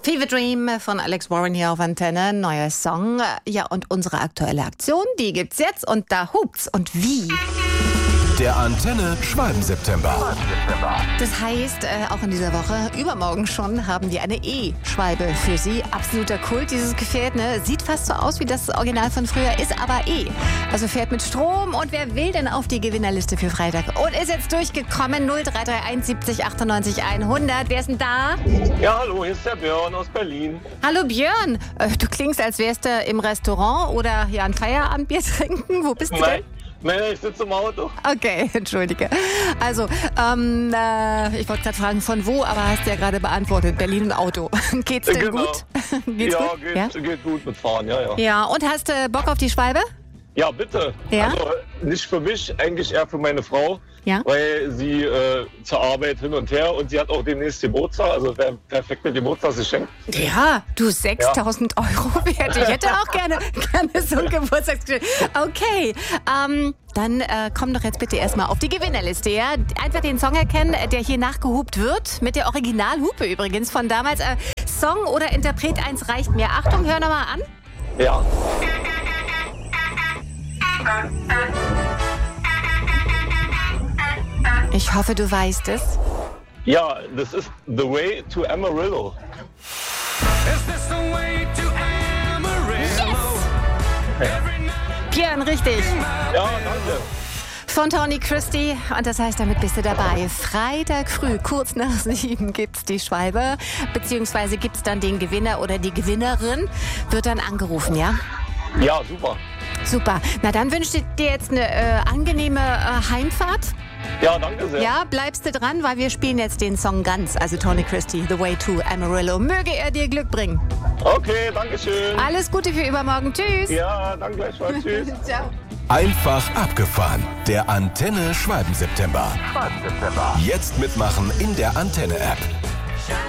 Fever Dream von Alex Warren hier auf Antenne, neuer Song. Ja, und unsere aktuelle Aktion, die gibt's jetzt und da hupt's und wie. Der Antenne Schwalben-September. Das heißt, auch in dieser Woche, übermorgen schon, haben wir eine E-Schwalbe für Sie. Absoluter Kult, dieses Gefährt, ne? Sieht fast so aus wie das Original von früher, ist aber E. Also fährt mit Strom. Und wer will denn auf die Gewinnerliste für Freitag? Und ist jetzt durchgekommen, 0331 70 98 100. Wer ist denn da? Ja, hallo, hier ist der Björn aus Berlin. Hallo Björn, du klingst, als wärst du im Restaurant oder ja ein Feierabendbier trinken. Wo bist du denn? Nein, ich sitze im Auto. Okay, entschuldige. Also, ich wollte gerade fragen, von wo, aber hast ja gerade beantwortet. Berlin und Auto. Geht's denn gut? Geht's gut? Geht gut mit Fahren, ja. Ja, und hast du Bock auf die Schwalbe? Ja, bitte. Ja? Also nicht für mich, eigentlich eher für meine Frau. Ja. Weil sie zur Arbeit hin und her und sie hat auch demnächst Geburtstag, also wäre perfekte Geburtstagsgeschenk. Ja, du 6.000 € wert. Ich hätte auch gerne so ein Geburtstagsgeschenk. Okay, dann komm doch jetzt bitte erstmal auf die Gewinnerliste, ja? Einfach den Song erkennen, der hier nachgehupt wird, mit der Originalhupe übrigens von damals. Song oder Interpret 1 reicht mir. Achtung, hör nochmal an. Ja. Ich hoffe, du weißt es. Ja, das ist The Way to Amarillo. Björn, richtig. Ja, danke. Von Tony Christie. Und das heißt, damit bist du dabei. Freitag früh, kurz nach 7, gibt's die Schwalbe. Beziehungsweise gibt's dann den Gewinner oder die Gewinnerin. Wird dann angerufen, ja? Ja, super. Super. Na, dann wünsche ich dir jetzt eine angenehme Heimfahrt. Ja, danke sehr. Ja, bleibst du dran, weil wir spielen jetzt den Song ganz. Also Tony Christie, The Way to Amarillo. Möge er dir Glück bringen. Okay, danke schön. Alles Gute für übermorgen. Tschüss. Ja, danke gleichfalls. Tschüss. Ciao. Einfach abgefahren. Der Antenne Schwalben-September. Jetzt mitmachen in der Antenne-App.